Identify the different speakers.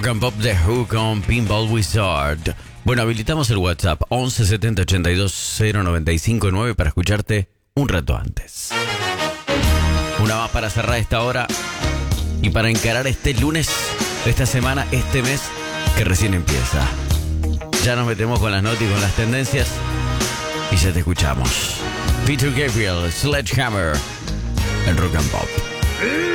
Speaker 1: Rock and Pop The Who con Pinball Wizard. Bueno, habilitamos el WhatsApp 11 70 82 095 9 para escucharte un rato antes. Una más para cerrar esta hora y para encarar este lunes, esta semana, este mes que recién empieza. Ya nos metemos con las noticias, con las tendencias y ya te escuchamos. Peter Gabriel, Sledgehammer en Rock and Pop.